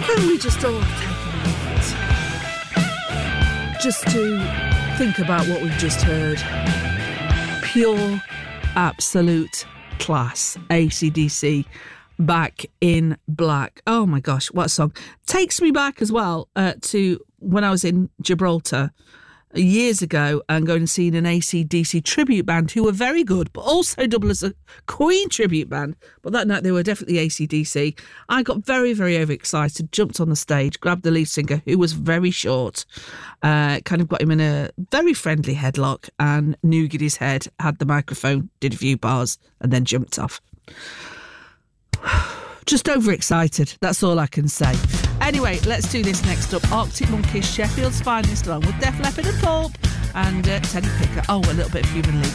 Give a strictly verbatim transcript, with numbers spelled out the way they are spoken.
Can we just all take a moment just to think about what we've just heard? Pure, absolute class. A C D C, Back in Black. Oh my gosh, what a song. Takes me back as well uh, to when I was in Gibraltar years ago and going and seeing an A C D C tribute band who were very good, but also double as a Queen tribute band. But that night they were definitely A C D C. I got very, very overexcited, jumped on the stage, grabbed the lead singer, who was very short, uh, kind of got him in a very friendly headlock and nougated his head, had the microphone, did a few bars and then jumped off. Just overexcited, that's all I can say. Anyway, let's do this next up. Arctic Monkeys, Sheffield's Finest, along with Def Leppard and Pulp, and uh, Teddy Picker. Oh, a little bit of Human League.